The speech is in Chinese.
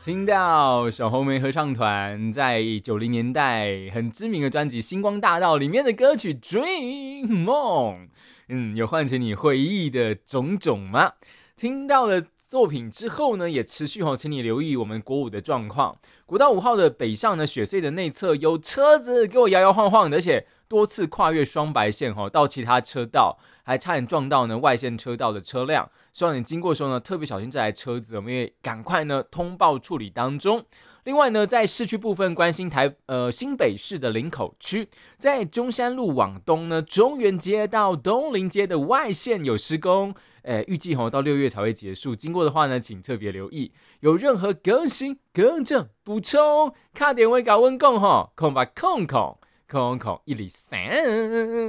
听到小红莓合唱团在90年代很知名的专辑《星光大道》里面的歌曲《Dream 梦》，有唤起你回忆的种种吗？听到了作品之后呢，也持续请你留意我们国五的状况。国道5号的北上呢，雪隧的内侧有车子给我摇摇晃晃的，而且多次跨越双白线到其他车道，还差点撞到呢外线车道的车辆。希望你经过的时候呢，特别小心这台车子，我们也赶快呢通报处理当中。另外呢，在市区部分关心新北市的林口区，在中山路往东呢，中原街到东林街的外线有施工，预计到6月才会结束。经过的话呢，请特别留意。有任何更新、更正、补充，卡点位搞温共空吧空103。